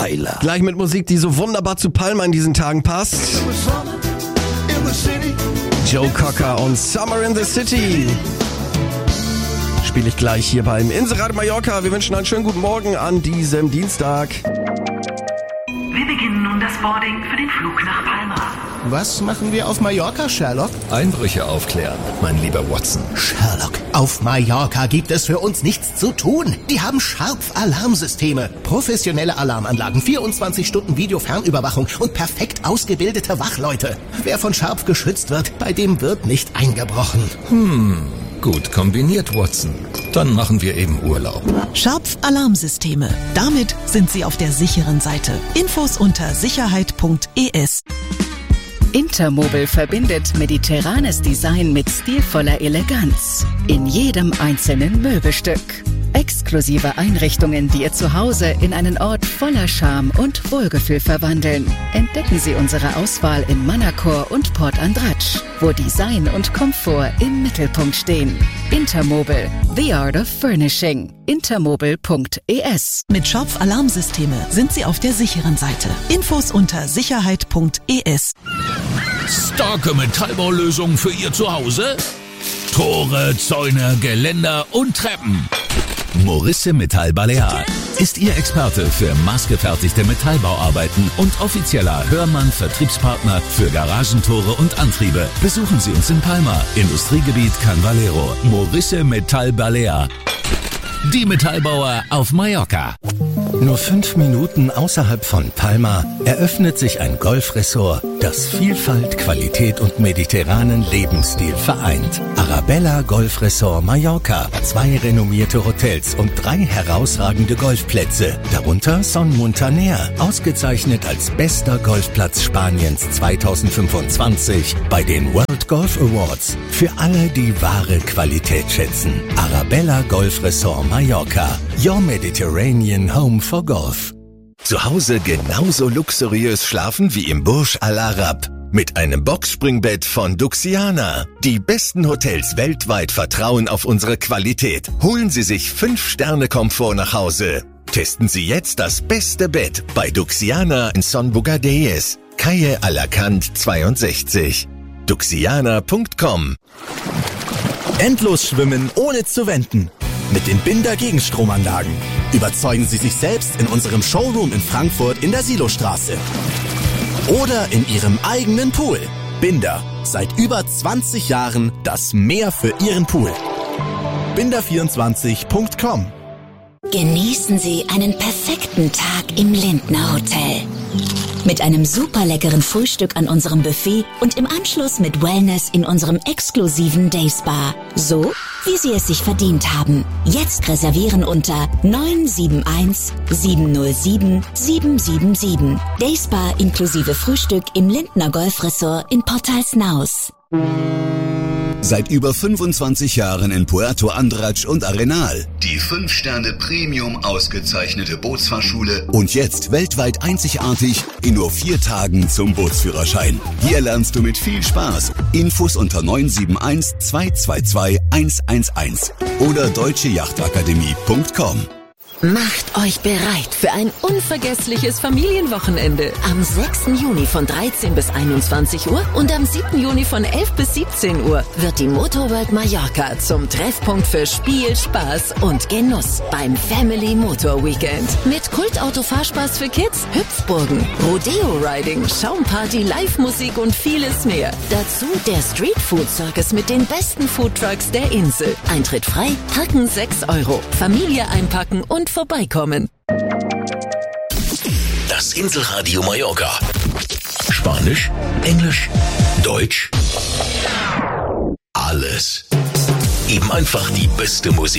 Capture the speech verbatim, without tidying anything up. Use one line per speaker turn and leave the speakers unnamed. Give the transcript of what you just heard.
Weiler.
Gleich mit Musik, die so wunderbar zu Palma in diesen Tagen passt. Joe Cocker und Summer in the City. Spiele ich gleich hier beim Inselradio Mallorca. Wir wünschen einen schönen guten Morgen an diesem Dienstag.
Wir beginnen nun das Boarding für den Flug nach Palma.
Was machen wir auf Mallorca, Sherlock?
Einbrüche aufklären, mein lieber Watson.
Sherlock, auf Mallorca gibt es für uns nichts zu tun. Die haben Sharp-Alarmsysteme, professionelle Alarmanlagen, vierundzwanzig Stunden Videofernüberwachung und perfekt ausgebildete Wachleute. Wer von Sharp geschützt wird, bei dem wird nicht eingebrochen.
Hm, gut kombiniert, Watson. Dann machen wir eben Urlaub.
Sharp Alarmsysteme. Damit sind Sie auf der sicheren Seite. Infos unter sicherheit punkt e s.
Intermobile verbindet mediterranes Design mit stilvoller Eleganz in jedem einzelnen Möbelstück. Exklusive Einrichtungen, die Ihr Zuhause in einen Ort voller Charme und Wohlgefühl verwandeln. Entdecken Sie unsere Auswahl in Manacor und Port Andratx, wo Design und Komfort im Mittelpunkt stehen. Intermobile, the art of furnishing. intermobile punkt e s.
Mit Sharp Alarmsysteme sind Sie auf der sicheren Seite. Infos unter sicherheit punkt e s.
Starke Metallbaulösungen für Ihr Zuhause? Tore, Zäune, Geländer und Treppen. Morisse Metall Balear ist Ihr Experte für maßgefertigte Metallbauarbeiten und offizieller Hörmann-Vertriebspartner für Garagentore und Antriebe. Besuchen Sie uns in Palma, Industriegebiet Can Valero. Morisse Metall Balear. Die Metallbauer auf Mallorca.
Nur fünf Minuten außerhalb von Palma eröffnet sich ein Golfresort, das Vielfalt, Qualität und mediterranen Lebensstil vereint. Arabella Golf Resort Mallorca. Zwei renommierte Hotels und drei herausragende Golfplätze. Darunter Son Muntaner, ausgezeichnet als bester Golfplatz Spaniens zweitausendfünfundzwanzig bei den World Golf Awards. Für alle, die wahre Qualität schätzen. Arabella Golf Resort Mallorca. Your Mediterranean Home for Golf.
Zu Hause genauso luxuriös schlafen wie im Burj Al Arab. Mit einem Boxspringbett von Duxiana. Die besten Hotels weltweit vertrauen auf unsere Qualität. Holen Sie sich fünf Sterne Komfort nach Hause. Testen Sie jetzt das beste Bett bei Duxiana in Son Bogadelles, Calle Alacant zweiundsechzig. duxiana punkt com.
Endlos schwimmen ohne zu wenden. Mit den Binder Gegenstromanlagen. Überzeugen Sie sich selbst in unserem Showroom in Frankfurt in der Silostraße. Oder in Ihrem eigenen Pool. Binder. Seit über zwanzig Jahren das Meer für Ihren Pool. binder vierundzwanzig punkt com.
Genießen Sie einen perfekten Tag im Lindner Hotel. Mit einem super leckeren Frühstück an unserem Buffet und im Anschluss mit Wellness in unserem exklusiven Dayspa. So, wie Sie es sich verdient haben. Jetzt reservieren unter neun sieben eins sieben null sieben sieben sieben sieben. Dayspa inklusive Frühstück im Lindner Golfresort in Portalsnaus.
Seit über fünfundzwanzig Jahren in Puerto Andratx und Arenal. Die fünf Sterne Premium ausgezeichnete Bootsfahrschule. Und jetzt weltweit einzigartig in nur vier Tagen zum Bootsführerschein. Hier lernst du mit viel Spaß. Infos unter neun sieben eins zwei zwei zwei eins eins eins oder deutsche Yachtakademie punkt com.
Macht euch bereit für ein unvergessliches Familienwochenende. Am sechsten Juni von dreizehn bis einundzwanzig Uhr und am siebten Juni von elf bis siebzehn Uhr wird die Motorworld Mallorca zum Treffpunkt für Spiel, Spaß und Genuss beim Family Motor Weekend. Mit Kultauto-Fahrspaß für Kids, Hüpfburgen, Rodeo-Riding, Schaumparty, Live-Musik und vieles mehr. Dazu der Street-Food-Circus mit den besten Foodtrucks der Insel. Eintritt frei, Parken sechs Euro. Familie einpacken und vorbeikommen.
Das Inselradio Mallorca. Spanisch, Englisch, Deutsch. Alles. Eben einfach die beste Musik.